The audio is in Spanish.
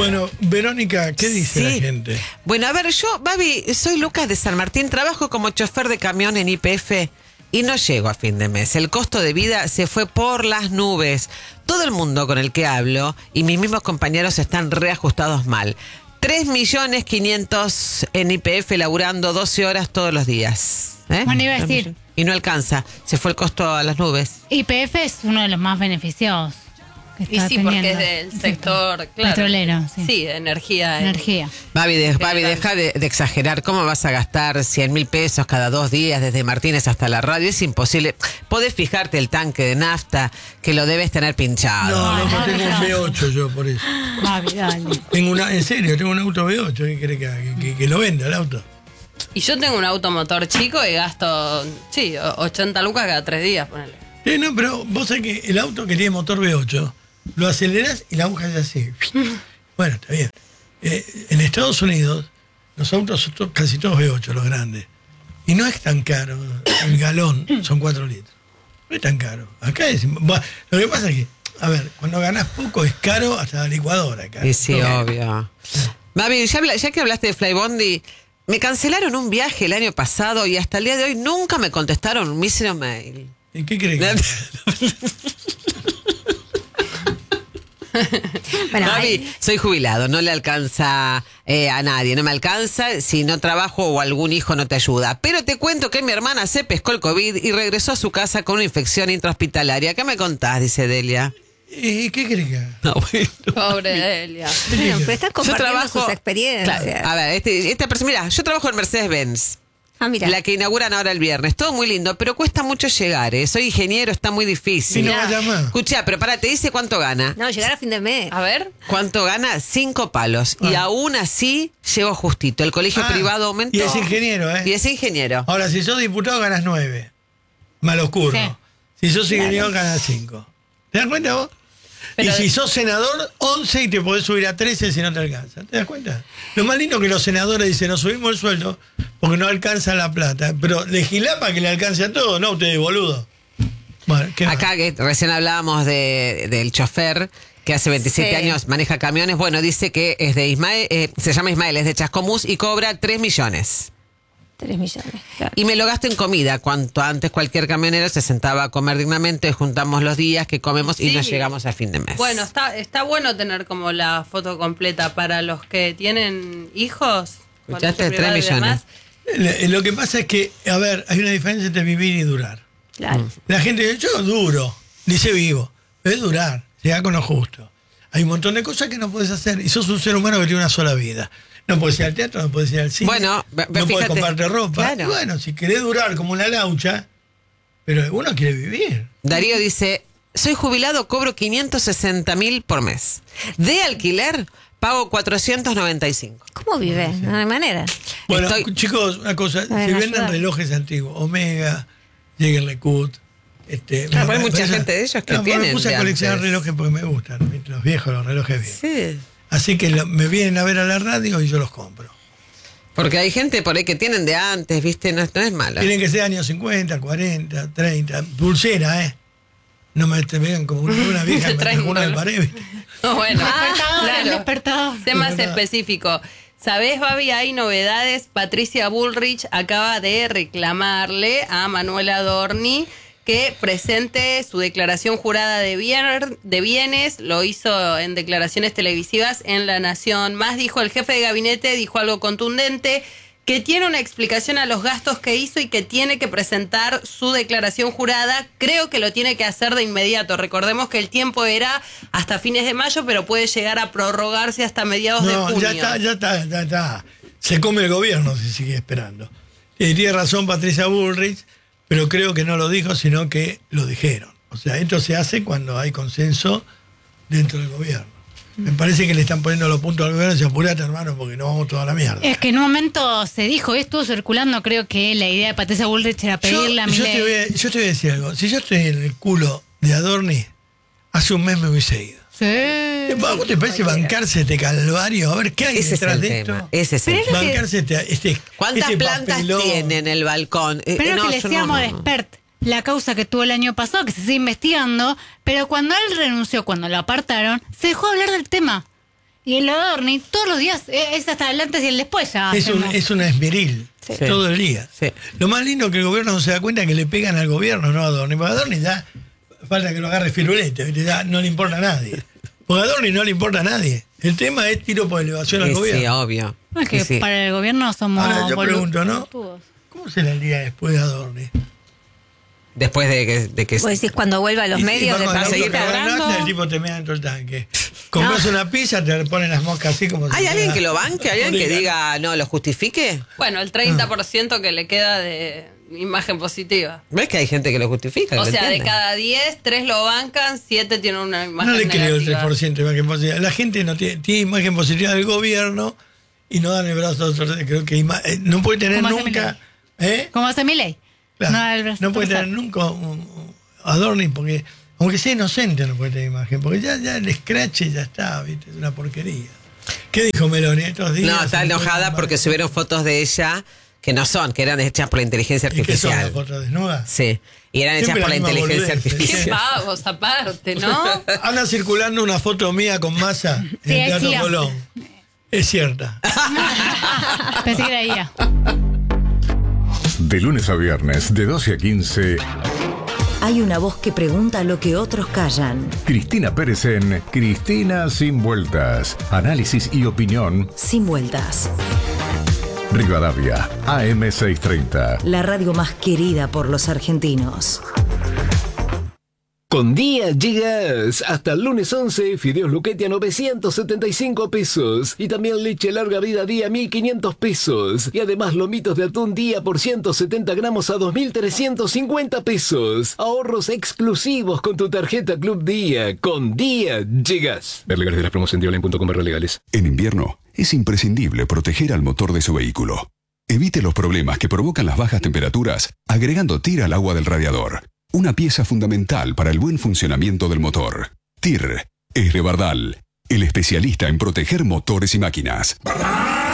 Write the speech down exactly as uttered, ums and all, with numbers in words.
Bueno, Verónica, ¿qué dice Sí. la gente? Bueno, a ver, yo, Babi, soy Lucas de San Martín, trabajo como chofer de camión en Y P F y no llego a fin de mes. El costo de vida se fue por las nubes. Todo el mundo con el que hablo y mis mismos compañeros están reajustados mal. tres millones quinientos en Y P F laburando doce horas todos los días. ¿Eh? Bueno, iba a decir. Y no alcanza, se fue el costo a las nubes. Y P F es uno de los más beneficiados. Que Y está sí, porque es teniendo. del sector, claro. Petrolero, sí. Sí, de energía. Energía. Babi, de- Sí, Babi, claro. deja de, de exagerar. ¿Cómo vas a gastar cien mil pesos cada dos días desde Martínez hasta la radio? Es imposible. Podés fijarte el tanque de nafta que lo debes tener pinchado. No, no, no, tengo no. un V ocho yo por eso. Babi, dale. Tengo una, en serio, tengo un auto V ocho. ¿Qué quiere que, haga? que, que, que lo venda el auto? Y yo tengo un automotor chico y gasto, sí, o- ochenta lucas cada tres días, ponele. Eh, no, pero vos sabés que el auto que tiene motor V ocho, lo acelerás y la aguja es así. Bueno, está bien. Eh, en Estados Unidos, los autos son to- casi todos V ocho, los grandes. Y no es tan caro. El galón son cuatro litros. No es tan caro. Acá es. Bueno, lo que pasa es que, a ver, cuando ganás poco es caro hasta la licuadora acá. Y sí, No. obvio. Babi, ya, habla- ya que hablaste de Flybondi, me cancelaron un viaje el año pasado y hasta el día de hoy nunca me contestaron un mísero mail. ¿Y qué crees que? Bueno, Babi, hay- soy jubilado, no le alcanza eh, a nadie, no me alcanza si no trabajo o algún hijo no te ayuda. Pero te cuento que mi hermana se pescó el COVID y regresó a su casa con una infección intrahospitalaria. ¿Qué me contás? Dice Delia. ¿Y qué crees que haga? No, bueno. Pobre Delia. Bueno, pero estás Yo compartiendo trabajo. sus experiencias. Claro, a ver, este, esta persona, mira, yo trabajo en Mercedes-Benz. Ah, mira. La que inauguran ahora el viernes. Todo muy lindo, pero cuesta mucho llegar, ¿eh? Soy ingeniero, está muy difícil. Y no vaya más. Escucha, pero para, te dice cuánto gana. No, llegar a fin de mes. A ver. ¿Cuánto gana? Cinco palos. Y Ah. aún así llegó justito. El colegio Ah, privado aumentó. y es ingeniero, ¿eh? Y es ingeniero. Ahora, si sos diputado ganas nueve. Mal oscuro. Sí. Si sos ingeniero ganas cinco. ¿Te das cuenta vos? Pero y si de- sos senador, once y te podés subir a trece si no te alcanza. ¿Te das cuenta? Lo más lindo que los senadores dicen, nos subimos el sueldo porque no alcanza la plata. Pero legislá para que le alcance a todo, no ustedes, boludo. Bueno, ¿qué más? Acá que recién hablábamos de, del chofer que hace veintisiete Sí. años maneja camiones. Bueno, dice que es de Ismael, eh, se llama Ismael, es de Chascomús y cobra tres millones. Tres millones. Claro. Y me lo gasto en comida. Cuanto antes cualquier camionero se sentaba a comer dignamente, juntamos los días que comemos y Sí. no llegamos a fin de mes. Bueno, está, está bueno tener como la foto completa para los que tienen hijos. con ¿Escuchaste? hijos Tres privados y millones. demás. Le- Lo que pasa es que, a ver, hay una diferencia entre vivir y durar. Claro. La gente dice, yo duro, dice vivo, pero es durar, llega con lo justo. Hay un montón de cosas que no puedes hacer y sos un ser humano que tiene una sola vida. No puedes ir al teatro, no puedes ir al cine, Bueno, ve- ve- no puedes fíjate. comprarte ropa. Claro. Y bueno, si querés durar como una laucha, pero uno quiere vivir. Darío dice, soy jubilado, cobro quinientos sesenta mil por mes. De alquiler, pago cuatrocientos noventa y cinco. ¿Cómo vive? No hay manera. Bueno, Estoy- chicos, una cosa, ver, si venden ayúdame. relojes antiguos, Omega, Jaeger-LeCoultre, este, Claro, me- hay mucha me- gente de ellos que no, tienen Me puse de a coleccionar antes. relojes porque me gustan, ¿viste? Los viejos, los relojes viejos. Sí. Así que lo- me vienen a ver a la radio y yo los compro. Porque hay gente por ahí que tienen de antes, ¿viste? No, no es malo. Tienen que ser años cincuenta, cuarenta, treinta. Pulsera, ¿eh? No me te vean como una, una vieja Te que me traen una de un- pared. ¿viste? No, bueno, Despertador, el claro. despertador. Sé más Es verdad. específico. ¿Sabés, Babi? Hay novedades. Patricia Bullrich acaba de reclamarle a Manuel Adorni que presente su declaración jurada de, bien- de bienes. Lo hizo en declaraciones televisivas en La Nación Más. Dijo el jefe de gabinete, dijo algo contundente, que tiene una explicación a los gastos que hizo y que tiene que presentar su declaración jurada. Creo que lo tiene que hacer de inmediato. Recordemos que el tiempo era hasta fines de mayo, pero puede llegar a prorrogarse hasta mediados de No, junio. ya está, ya está, ya está. Se come el gobierno si sigue esperando. Eh, tiene razón Patricia Bullrich, pero creo que no lo dijo, sino que lo dijeron. O sea, esto se hace cuando hay consenso dentro del gobierno. Me parece que le están poniendo los puntos al gobierno y se apurate, hermano, porque no vamos toda la mierda. Es que en un momento se dijo, estuvo circulando, creo que la idea de Patricia Bullrich era Yo, pedirle a yo, te Milei. voy a, yo te voy a decir algo. Si yo estoy en el culo de Adorni, hace un mes me hubiese ido. Sí. ¿A vos te parece bancarse este calvario? A ver, ¿qué hay Ese es detrás el de tema. esto? Ese es el Pero tema. es que- Bancarse este, este ¿Cuántas este plantas papelón. tiene en el balcón? Eh, Pero eh, no, que le yo decíamos no, de no. expert, la causa que tuvo el año pasado, que se sigue investigando, pero cuando él renunció, cuando lo apartaron, se dejó hablar del tema. Y el Adorni todos los días, eh, es hasta el antes y el después ya. Es, un, hacemos. es una esmeril. Sí. Todo el día. Sí. Lo más lindo es que el gobierno no se da cuenta que le pegan al gobierno, no a Adorni. Porque a Adorni ya falta que lo agarre firulete, ¿viste? Ya no le importa a nadie. Porque a Adorni no le importa a nadie. El tema es tiro por elevación al Sí, gobierno. sí, obvio. No, es que Sí, sí. para el gobierno somos. Ahora yo bolu- pregunto, ¿no? boludos. ¿Cómo será el día después de Adorni? Después de que... De que Vos decís cuando vuelva a los Y- y medios de vas con el auto seguir que laburando. ganaste, el tipo te mea dentro del tanque. Compras una pizza, te ponen las moscas así como si ¿Hay alguien fuera que lo banque? ¿Hay alguien que orégano. diga, no, lo justifique? Bueno, el treinta por ciento que le queda de imagen positiva. ¿Ves que hay gente que lo justifica? O que lo sea, de entiende? cada diez, tres lo bancan, siete tienen una imagen No le creo el negativa. tres por ciento de imagen positiva. La gente no tiene, tiene imagen positiva del gobierno y no dan el brazo a torcer. Creo que ima- eh, no puede tener ¿Cómo hace nunca. ¿Eh? Como hace Milei. Claro, No, el brazo no puede torcer. tener nunca un, un Adorni porque, aunque sea inocente, no puede tener imagen. Porque ya, ya el scratch ya está, ¿viste? Es una porquería. ¿Qué dijo Meloni estos días? No, está En enojada todo- porque subieron fotos de ella que no son, que eran hechas por la inteligencia ¿Y qué son las artificial. fotos desnudas? Sí, y eran hechas Siempre por la la misma inteligencia boludez, ¿eh? Qué artificial. pavos aparte, ¿no? Anda circulando una foto mía con masa en Sí, el Teatro sí, Colón. Es cierta. Pensé que era ella. De lunes a viernes, de doce a quince, Hay una voz que pregunta lo que otros callan. Cristina Pérez en Cristina Sin Vueltas. Análisis y opinión. Sin vueltas. Rivadavia, A M seiscientos treinta. La radio más querida por los argentinos. Con Día llegas hasta el lunes once, fideos Luquetti a novecientos setenta y cinco pesos. Y también leche larga vida día mil quinientos pesos. Y además lomitos de atún día por ciento setenta gramos a dos mil trescientos cincuenta pesos. Ahorros exclusivos con tu tarjeta Club Día. Con Día llegas. Ver legales de las promos en dioline punto com barra legales. En invierno, es imprescindible proteger al motor de su vehículo. Evite los problemas que provocan las bajas temperaturas agregando T I R al agua del radiador. Una pieza fundamental para el buen funcionamiento del motor. T I R es de Bardal, el especialista en proteger motores y máquinas.